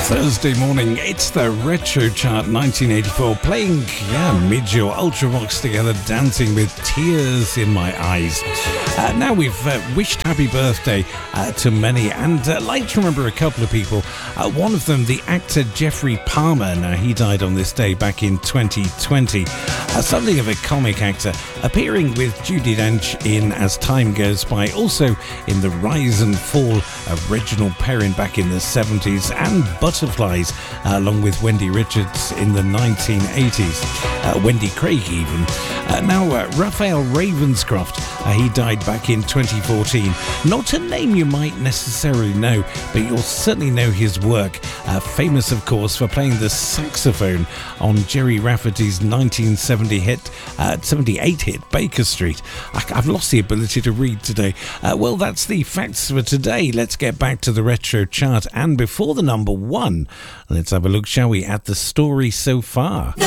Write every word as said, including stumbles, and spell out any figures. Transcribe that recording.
Thursday morning, it's the Retro Chart nineteen eighty-four, playing, yeah, Midge or Ultravox together, dancing with tears in my eyes. Uh, now we've uh, wished happy birthday uh, to many, and uh, like to remember a couple of people. Uh, one of them, the actor Jeffrey Palmer. Now, he died on this day back in twenty twenty. Uh, something of a comic actor, appearing with Judi Dench in As Time Goes By, also in The Rise and Fall of Reginald Perrin back in the seventies, and Butterflies, uh, along with Wendy Richards in the nineteen eighties. Uh, Wendy Craig, even. Uh, now, uh, Raphael Ravenscroft, uh, he died back in twenty fourteen. Not a name you might necessarily know, but you'll certainly know his work. Uh, famous, of course, for playing the saxophone on Jerry Rafferty's nineteen seventy hit, uh, seventy-eight hit Baker Street. I, I've lost the ability to read today. Uh, well, that's the facts for today. Let's get back to the Retro Chart. And before the number one, let's have a look, shall we, at the story so far.